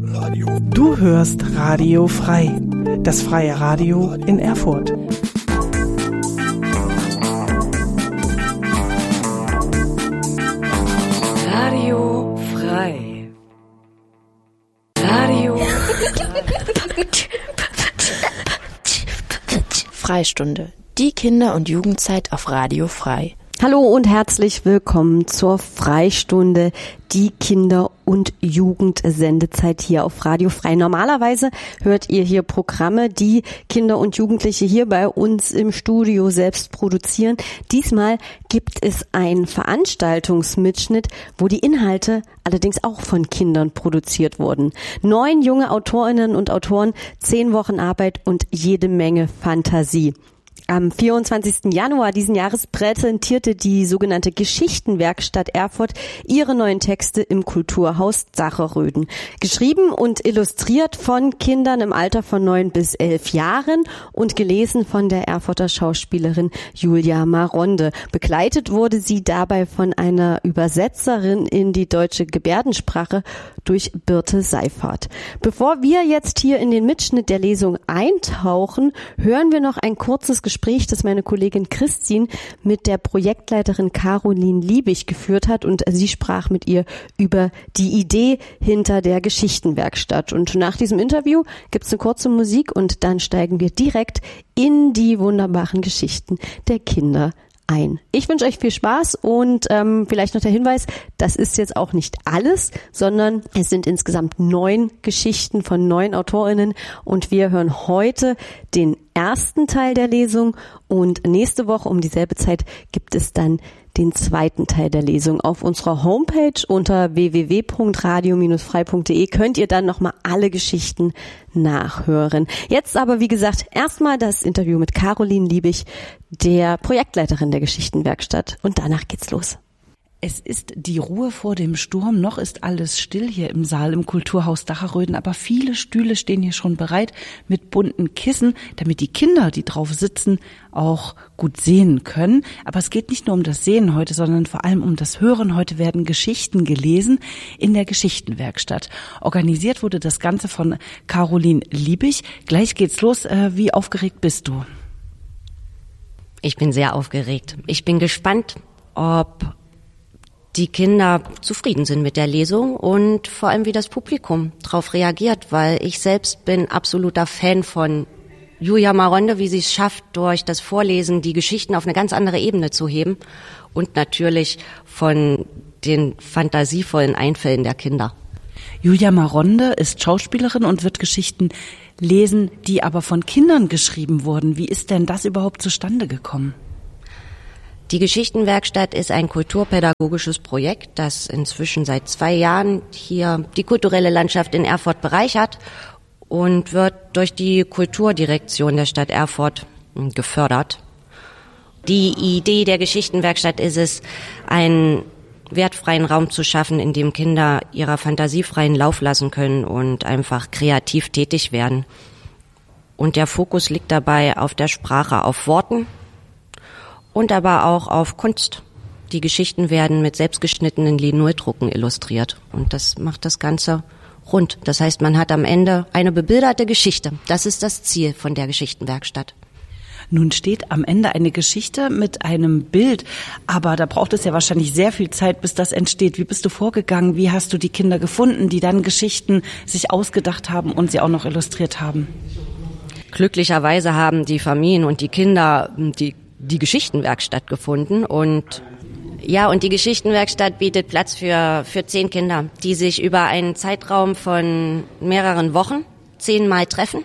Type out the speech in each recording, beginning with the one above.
Du hörst Radio Frei, das freie Radio in Erfurt. Radio Frei. Radio Freistunde. Die Kinder- und Jugendzeit auf Radio Frei. Hallo und herzlich willkommen zur Freistunde, die Kinder- und Jugendsendezeit hier auf Radio Frei. Normalerweise hört ihr hier Programme, die Kinder und Jugendliche hier bei uns im Studio selbst produzieren. Diesmal gibt es einen Veranstaltungsmitschnitt, wo die Inhalte allerdings auch von Kindern produziert wurden. 9 junge Autorinnen und Autoren, 10 Wochen Arbeit und jede Menge Fantasie. Am 24. Januar diesen Jahres präsentierte die sogenannte Geschichtenwerkstatt Erfurt ihre neuen Texte im Kulturhaus Zacherröden. Geschrieben und illustriert von Kindern im Alter von 9 bis 11 Jahren und gelesen von der Erfurter Schauspielerin Julia Maronde. Begleitet wurde sie dabei von einer Übersetzerin in die deutsche Gebärdensprache durch Birte Seifert. Bevor wir jetzt hier in den Mitschnitt der Lesung eintauchen, hören wir noch ein kurzes Gespräch, das meine Kollegin Christine mit der Projektleiterin Caroline Liebig geführt hat, und sie sprach mit ihr über die Idee hinter der Geschichtenwerkstatt. Und nach diesem Interview gibt es eine kurze Musik und dann steigen wir direkt in die wunderbaren Geschichten der Kinder ein. Ich wünsche euch viel Spaß und vielleicht noch der Hinweis, das ist jetzt auch nicht alles, sondern es sind insgesamt 9 Geschichten von 9 AutorInnen und wir hören heute den ersten Teil der Lesung und nächste Woche um dieselbe Zeit gibt es dann den zweiten Teil der Lesung. Auf unserer Homepage unter www.radio-frei.de könnt ihr dann nochmal alle Geschichten nachhören. Jetzt aber, wie gesagt, erstmal das Interview mit Caroline Liebig, der Projektleiterin der Geschichtenwerkstatt. Und danach geht's los. Es ist die Ruhe vor dem Sturm, noch ist alles still hier im Saal im Kulturhaus Zacherröden, aber viele Stühle stehen hier schon bereit mit bunten Kissen, damit die Kinder, die drauf sitzen, auch gut sehen können. Aber es geht nicht nur um das Sehen heute, sondern vor allem um das Hören. Heute werden Geschichten gelesen in der Geschichtenwerkstatt. Organisiert wurde das Ganze von Caroline Liebig. Gleich geht's los. Wie aufgeregt bist du? Ich bin sehr aufgeregt. Ich bin gespannt, ob die Kinder zufrieden sind mit der Lesung und vor allem, wie das Publikum darauf reagiert, weil ich selbst bin absoluter Fan von Julia Maronde, wie sie es schafft, durch das Vorlesen die Geschichten auf eine ganz andere Ebene zu heben und natürlich von den fantasievollen Einfällen der Kinder. Julia Maronde ist Schauspielerin und wird Geschichten lesen, die aber von Kindern geschrieben wurden. Wie ist denn das überhaupt zustande gekommen? Die Geschichtenwerkstatt ist ein kulturpädagogisches Projekt, das inzwischen seit 2 Jahren hier die kulturelle Landschaft in Erfurt bereichert und wird durch die Kulturdirektion der Stadt Erfurt gefördert. Die Idee der Geschichtenwerkstatt ist es, einen wertfreien Raum zu schaffen, in dem Kinder ihrer Fantasie freien Lauf lassen können und einfach kreativ tätig werden. Und der Fokus liegt dabei auf der Sprache, auf Worten, und aber auch auf Kunst. Die Geschichten werden mit selbstgeschnittenen Linoldrucken illustriert und das macht das Ganze rund. Das heißt, man hat am Ende eine bebilderte Geschichte. Das ist das Ziel von der Geschichtenwerkstatt. Nun steht am Ende eine Geschichte mit einem Bild, aber da braucht es ja wahrscheinlich sehr viel Zeit, bis das entsteht. Wie bist du vorgegangen? Wie hast du die Kinder gefunden, die dann Geschichten sich ausgedacht haben und sie auch noch illustriert haben? Glücklicherweise haben die Familien und die Kinder die Geschichtenwerkstatt gefunden und die Geschichtenwerkstatt bietet Platz für 10 Kinder, die sich über einen Zeitraum von mehreren Wochen 10-mal treffen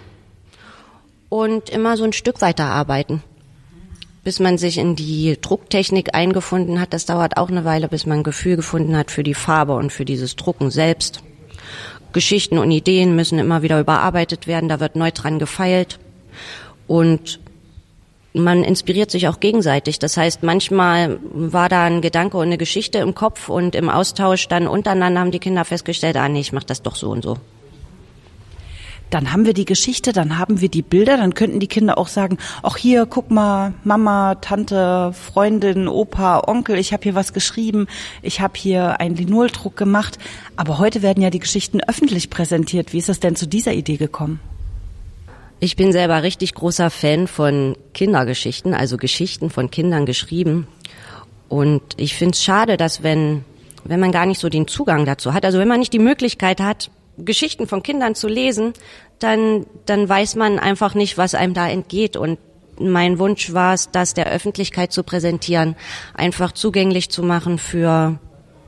und immer so ein Stück weiterarbeiten, bis man sich in die Drucktechnik eingefunden hat. Das dauert auch eine Weile, bis man ein Gefühl gefunden hat für die Farbe und für dieses Drucken selbst. Geschichten und Ideen müssen immer wieder überarbeitet werden, da wird neu dran gefeilt und man inspiriert sich auch gegenseitig. Das heißt, manchmal war da ein Gedanke und eine Geschichte im Kopf und im Austausch dann untereinander haben die Kinder festgestellt, nee, ich mach das doch so und so. Dann haben wir die Geschichte, dann haben wir die Bilder, dann könnten die Kinder auch sagen, ach hier, guck mal, Mama, Tante, Freundin, Opa, Onkel, ich habe hier was geschrieben, ich habe hier einen Linoldruck gemacht. Aber heute werden ja die Geschichten öffentlich präsentiert. Wie ist es denn zu dieser Idee gekommen? Ich bin selber richtig großer Fan von Kindergeschichten, also Geschichten von Kindern geschrieben. Und ich finde es schade, dass wenn man gar nicht so den Zugang dazu hat, also wenn man nicht die Möglichkeit hat, Geschichten von Kindern zu lesen, dann weiß man einfach nicht, was einem da entgeht. Und mein Wunsch war es, das der Öffentlichkeit zu präsentieren, einfach zugänglich zu machen für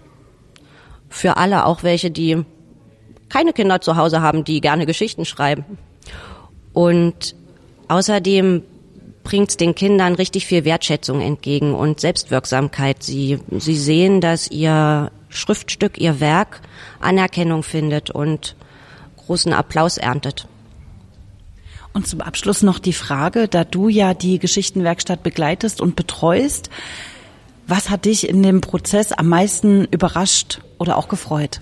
alle, auch welche, die keine Kinder zu Hause haben, die gerne Geschichten schreiben. Und außerdem bringt es den Kindern richtig viel Wertschätzung entgegen und Selbstwirksamkeit. Sie sehen, dass ihr Schriftstück, ihr Werk Anerkennung findet und großen Applaus erntet. Und zum Abschluss noch die Frage, da du ja die Geschichtenwerkstatt begleitest und betreust, was hat dich in dem Prozess am meisten überrascht oder auch gefreut?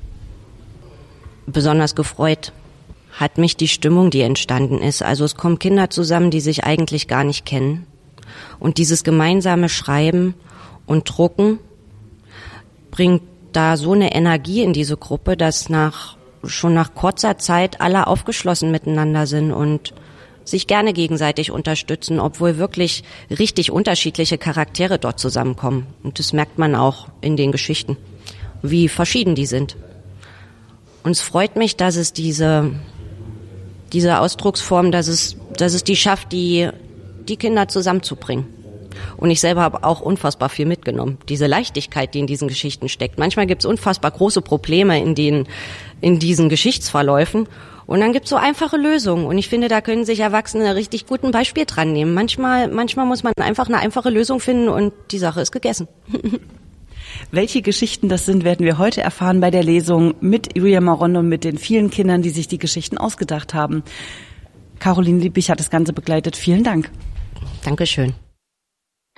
Besonders gefreut hat mich die Stimmung, die entstanden ist. Also es kommen Kinder zusammen, die sich eigentlich gar nicht kennen. Und dieses gemeinsame Schreiben und Drucken bringt da so eine Energie in diese Gruppe, dass schon nach kurzer Zeit alle aufgeschlossen miteinander sind und sich gerne gegenseitig unterstützen, obwohl wirklich richtig unterschiedliche Charaktere dort zusammenkommen. Und das merkt man auch in den Geschichten, wie verschieden die sind. Und es freut mich, dass es diese Ausdrucksform, dass es die schafft, die Kinder zusammenzubringen. Und ich selber habe auch unfassbar viel mitgenommen. Diese Leichtigkeit, die in diesen Geschichten steckt. Manchmal gibt es unfassbar große Probleme in diesen Geschichtsverläufen. Und dann gibt es so einfache Lösungen. Und ich finde, da können sich Erwachsene richtig gut ein Beispiel dran nehmen. Manchmal muss man einfach eine einfache Lösung finden und die Sache ist gegessen. Welche Geschichten das sind, werden wir heute erfahren bei der Lesung mit Julia Marondo und mit den vielen Kindern, die sich die Geschichten ausgedacht haben. Caroline Liebig hat das Ganze begleitet. Vielen Dank. Dankeschön.